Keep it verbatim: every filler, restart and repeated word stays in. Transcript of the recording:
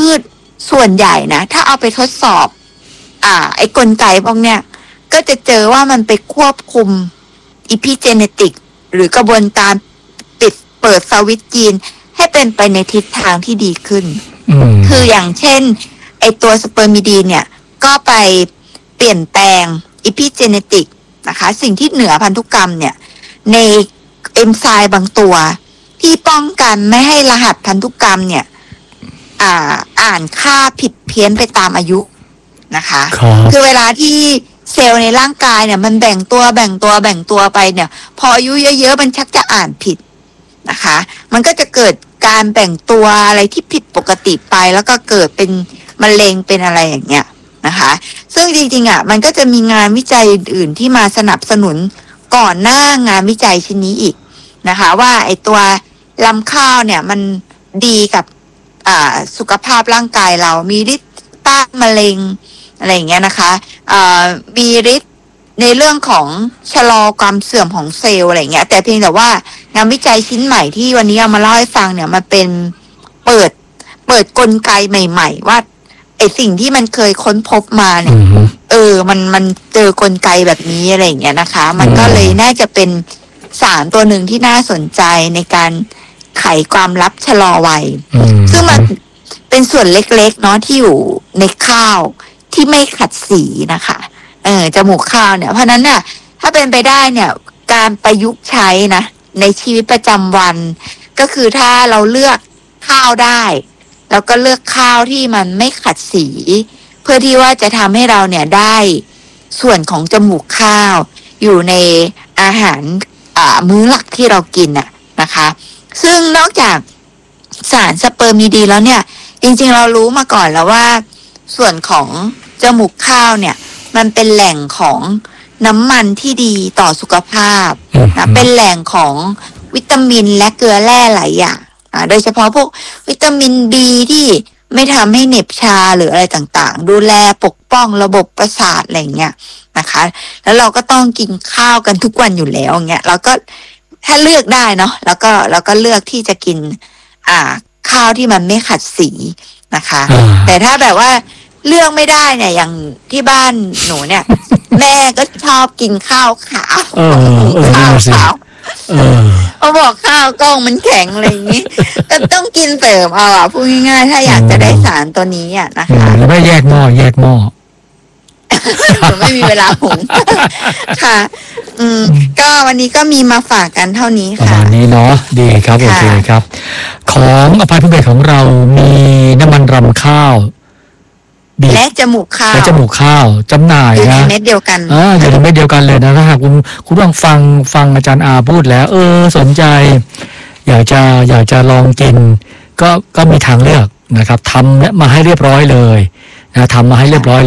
พืชส่วนใหญ่นะถ้าเอาไปทดสอบ อ่า ไอ้กลไกพวกเนี้ยก็จะเจอว่ามันไปควบคุมอีพิเจเนติกหรือกระบวนการปิดเปิดสวิตช์ยีนให้เป็นไปในทิศทางที่ดีขึ้นคืออย่างเช่นไอตัวสเปอร์มิดีนเนี่ยก็ไปเปลี่ยนแปลงอีพิเจเนติกนะคะสิ่งที่เหนือพันธุกรรมเนี่ยในเอนไซม์บางตัวที่ป้องกันไม่ให้รหัสพันธุกรรมเนี่ยอ่าอ่านค่าผิดเพี้ยนไปตามอายุนะคะคือเวลาที่เซลล์ในร่างกายเนี่ยมันแบ่งตัวแบ่งตัวแบ่งตัวไปเนี่ยพออายุเยอะๆมันชักจะอ่านผิดนะคะมันก็จะเกิดการแบ่งตัวอะไรที่ผิดปกติไปแล้วก็เกิดเป็นมะเร็งเป็นอะไรอย่างเงี้ยนะคะซึ่งจริงๆอ่ะมันก็จะมีงานวิจัยอื่นๆที่มาสนับสนุนก่อนหน้างานวิจัยชิ้นนี้อีกนะคะว่าไอตัวลำข้าวเนี่ยมันดีกับอ่าสุขภาพร่างกายเรามีฤทธิ์ต้านมะเร็งอะไรอย่างเงี้ยนะคะอ่ามีฤทธิ์ในเรื่องของชะลอความเสื่อมของเซลล์อะไรเงี้ยแต่เพียงแต่ว่างานวิจัยชิ้นใหม่ที่วันนี้เอามาเล่าให้ฟังเนี่ยมันเป็นเปิดเปิดกลไกใหม่ๆว่าไอสิ่งที่มันเคยค้นพบมาเนี่ยเออมันมันเจอกลไกแบบนี้อะไรอย่างเงี้ยนะคะมันก็เลยน่าจะเป็นสารตัวหนึ่งที่น่าสนใจในการไขความลับชะลอวัยซึ่งมันเป็นส่วนเล็กๆเนาะที่อยู่ในข้าวที่ไม่ขัดสีนะคะเออจมูกข้าวเนี่ยเพราะนั้นเนี่ยถ้าเป็นไปได้เนี่ยการประยุกต์ใช้นะในชีวิตประจำวันก็คือถ้าเราเลือกข้าวได้แล้วก็เลือกข้าวที่มันไม่ขัดสีเพื่อที่ว่าจะทำให้เราเนี่ยได้ส่วนของจมูกข้าวอยู่ในอาหารอ่ามื้อหลักที่เรากินน่ะนะคะซึ่งนอกจากสารสเปอร์มิดีแล้วเนี่ยจริงๆเรารู้มาก่อนแล้วว่าส่วนของจมูกข้าวเนี่ยมันเป็นแหล่งของน้ำมันที่ดีต่อสุขภาพนะเป็นแหล่งของวิตามินและเกลือแร่หลายอย่างโดยเฉพาะพวกวิตามิน B ที่ไม่ทำให้เหน็บชาหรืออะไรต่างๆดูแลปกป้องระบบประสาทอะไรเงี้ยนะคะแล้วเราก็ต้องกินข้าวกันทุกวันอยู่แล้วเงี้ยเราก็ถ้าเลือกได้เนาะแล้วก็เราก็เลือกที่จะกินอ่าข้าวที่มันไม่ขัดสีนะคะแต่ถ้าแบบว่าเลือกไม่ได้เนี่ยอย่างที่บ้านหนูเนี่ย แม่ก็ชอบกินข้าวขาวข้าวขาวเขาบอกข้าวกล้องมันแข็งอะไรอย่างนี้ก็ต้องกินเสริมเอาอ่ะพูดง่ายๆถ้าอยากจะได้สารตัวนี้อ่ะนะคะแล้วไม่แยกหม้อแยกหม้อไม่มีเวลาหุงค่ะอืมก็วันนี้ก็มีมาฝากกันเท่านี้ค่ะประมาณนี้เนาะดีครับโอเคครับของอภัยภูเบศของเรามีน้ำมันรำข้าวและจมูกข้าวและจมูกข้าวจำหน่ายนะอยู่ในเม็ดเดียวกันอ่าอยู่ในเม็ดเดียวกันเลยนะถ้าหากคุณคุณลองฟังฟังอาจารย์อาพูดแล้วเออสนใจอยากจะอยากจะลองกินก็ก็มีทางเลือกนะครับทำมาให้เรียบร้อยเลยนะทำมาให้เรียบร้อย